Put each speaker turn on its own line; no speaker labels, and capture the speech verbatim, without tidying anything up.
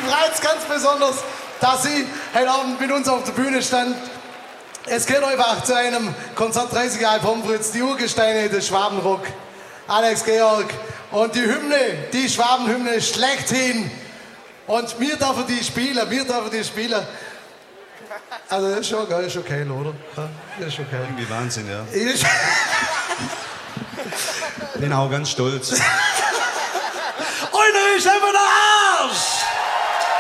freut es ganz besonders, dass Sie heute Abend mit uns auf der Bühne stand. Es geht einfach zu einem Konzert dreißig Jahre Pomfritz, die Urgesteine des Schwabenrock, Alex Georg und die Hymne, die Schwabenhymne schlechthin. Und wir dürfen die spielen, wir dürfen die spielen. Also das ist schon, das ist schon geil, oder? Das ist schon geil.
Irgendwie Wahnsinn, ja.
Ich
Bin auch ganz stolz.
Einer ist einfach der Arsch!